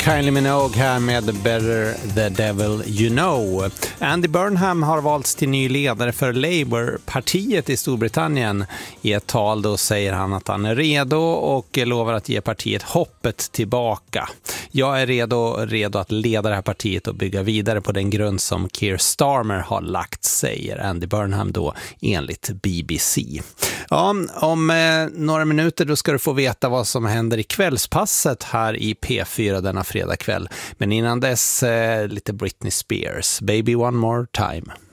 Kylie Minogue här med Better the Devil You Know. Andy Burnham har valts till ny ledare för Labour-partiet i Storbritannien. I ett tal då säger han att han är redo och lovar att ge partiet hoppet tillbaka. Jag är redo att leda det här partiet och bygga vidare på den grund som Keir Starmer har lagt, säger Andy Burnham då enligt BBC. Ja, om några minuter då ska du få veta vad som händer i kvällspasset här i P4 denna fredag kväll. Men innan dess lite Britney Spears, Baby One More Time.